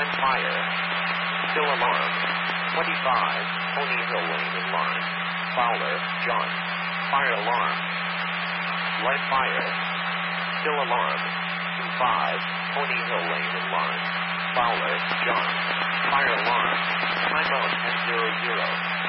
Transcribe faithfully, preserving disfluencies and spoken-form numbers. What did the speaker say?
Line fire. Still alarm. twenty-five, Pony Hill Lane in line. Fowler, John. Fire alarm. Line fire. Still alarm. two five, Pony Hill Lane in line. Fowler, John. Fire alarm. Timeout ten zero zero.